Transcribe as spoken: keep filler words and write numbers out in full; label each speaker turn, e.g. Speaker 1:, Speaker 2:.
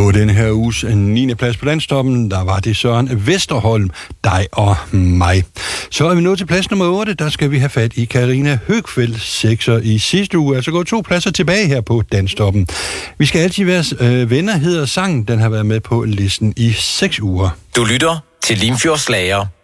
Speaker 1: På denne her uges niende plads på landstoppen, der var det Søren Vesterholm, dig og mig. Så er vi nået til plads nummer otte, der skal vi have fat i Karina Høgfeldt, sekser i sidste uge, altså går to pladser tilbage her på landstoppen. Vi skal altid være øh, venner, hedder sangen, den har været med på listen i seks uger.
Speaker 2: Du lytter til Limfjords Slager.